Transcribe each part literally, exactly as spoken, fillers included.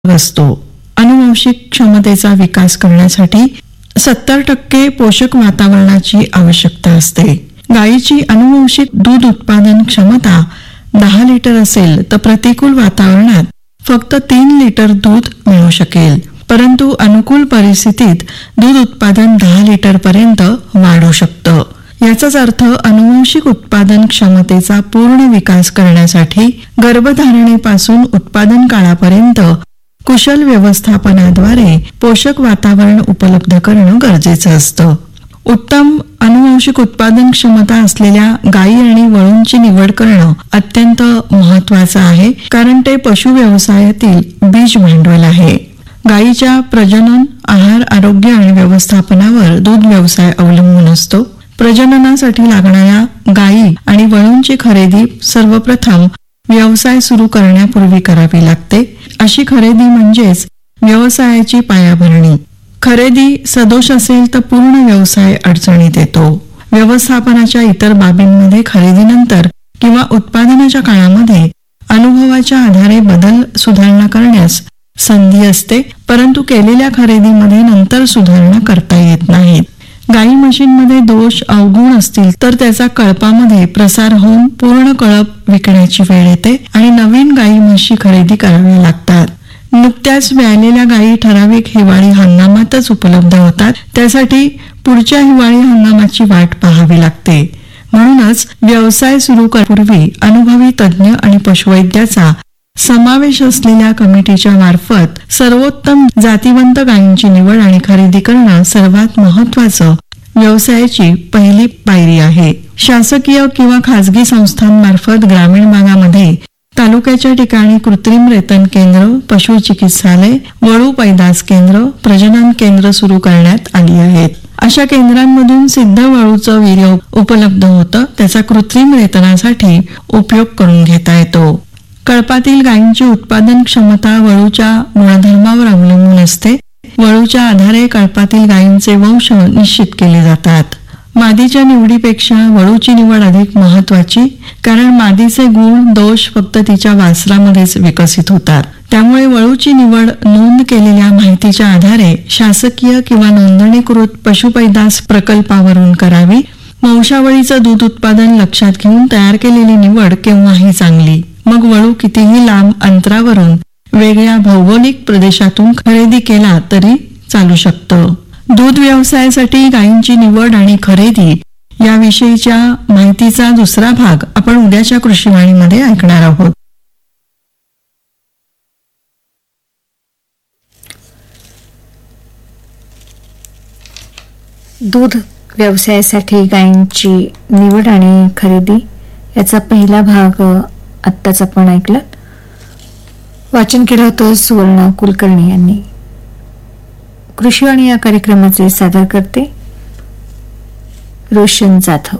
असतो. अनुवांशिक क्षमतेचा विकास करण्यासाठी सत्तर टक्के पोषक वातावरणाची आवश्यकता असते. गायीची अनुवांशिक दूध उत्पादन क्षमता दहा लिटर असेल तर प्रतिकूल वातावरणात फक्त तीन लिटर दूध मिळू शकेल, परंतु अनुकूल परिस्थितीत दूध उत्पादन दहा लिटर पर्यंत वाढू शकतं. याचाच अर्थ अनुवांशिक उत्पादन क्षमतेचा पूर्ण विकास करण्यासाठी गर्भधारणेपासून उत्पादन काळापर्यंत कुशल व्यवस्थापनाद्वारे पोषक वातावरण उपलब्ध करणं गरजेचं असतं. उत्तम अनुवांशिक उत्पादन क्षमता असलेल्या गायी आणि वळूंची निवड करणं अत्यंत महत्वाचं आहे, कारण ते पशु व्यवसायातील बीज भांडवल आहे. गायीच्या प्रजनन, आहार, आरोग्य आणि व्यवस्थापनावर दूध व्यवसाय अवलंबून असतो. प्रजननासाठी लागणाऱ्या गायी आणि वळूंची खरेदी सर्वप्रथम व्यवसाय सुरू करण्यापूर्वी करावी लागते. अशी खरेदी म्हणजेच व्यवसायाची पायाभरणी. खरेदी सदोष असेल तर पूर्ण व्यवसाय अडचणीत येतो. व्यवस्थापनाच्या इतर बाबींमध्ये खरेदीनंतर किंवा उत्पादनाच्या काळामध्ये अनुभवाच्या आधारे बदल सुधारणा करण्यास संधी असते, परंतु केलेल्या खरेदीमध्ये नंतर सुधारणा करता येत नाहीत. गाई म्हशींमध्ये दोष अवगुण असतील तर त्याचा कळपामध्ये प्रसार होऊन पूर्ण कळप विकण्याची वेळ येते आणि नवीन गाई म्हशी खरेदी कराव्या लागतात. नुकत्याच व्यालेल्या गायी ठराविक हिवाळी हंगामातच उपलब्ध होतात, त्यासाठी पुढच्या हिवाळी हंगामाची वाट पाहावी लागते. म्हणूनच व्यवसाय सुरू करण्यापूर्वी अनुभवी तज्ज्ञ आणि पशुवैद्याचा समावेश असलेल्या कमिटीच्या मार्फत सर्वोत्तम जातीवंत गायींची निवड आणि खरेदी करणं सर्वात महत्वाचं व्यवसायाची पहिली पायरी आहे. शासकीय किंवा खासगी संस्थांमार्फत ग्रामीण भागामध्ये तालुक्याच्या ठिकाणी कृत्रिम रेतन केंद्र, पशु चिकित्सालय, वळू पैदास केंद्र, प्रजनन केंद्र सुरू करण्यात आली आहेत. अशा केंद्रांमधून सिद्ध वळूचं वीर्य उपलब्ध होतं, त्याचा कृत्रिम रेतनासाठी उपयोग करून घेता येतो. कळपातील गायींची उत्पादन क्षमता वळूच्या गुणधर्मावर अवलंबून असते. वळूच्या आधारे कळपातील गायींचे वंश निश्चित केले जातात. मादीच्या निवडीपेक्षा वळूची निवड अधिक महत्वाची, कारण मादीचे गुण दोष फक्त तिच्या वासरामध्येच विकसित होतात. त्यामुळे वळूची निवड नोंद केलेल्या माहितीच्या आधारे शासकीय किंवा नोंदणीकृत पशुपैदास प्रकल्पावरून करावी. वंशावळीचं दूध उत्पादन लक्षात घेऊन तयार केलेली निवड केव्हाही चांगली. मग वळू कितीही लांब अंतरावरून वेगळ्या भौगोलिक प्रदेशातून खरेदी केला तरी चालू शकतं. दूध व्यवसायासाठी गायींची निवड आणि खरेदी याविषयीच्या माहितीचा दुसरा भाग आपण उद्याच्या कृषीवाणीमध्ये ऐकणार आहोत. दूध व्यवसायासाठी गायींची निवड आणि खरेदी याचा पहिला भाग आत्ताच आपण ऐकलं. वाचन केलं होतं सुवर्णा कुलकर्णी यांनी. कृषीवाणी या कार्यक्रमाचे सादर करते रोशन जाधव.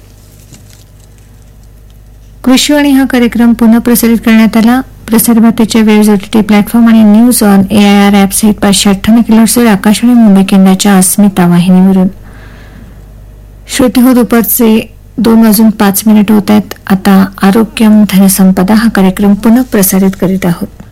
कृषीवाणी हा कार्यक्रम पुन्हा प्रसारित करण्यात आला. प्रसार भारतीच्या वेव्ज ओटीटी प्लॅटफॉर्म आणि news on A I R app सहित पाचशे अठ्ठ्याण्णव किलोहर्ट्झवर आकाशवाणी मुंबई केंद्राच्या अस्मिता वाहिनीवरून. श्रोते हो, दुपारचे दोन वाजून पाच मिनिट होत आहेत. आता आरोग्यम धनसंपदा हा कार्यक्रम पुन्हा प्रसारित करीत आहोत.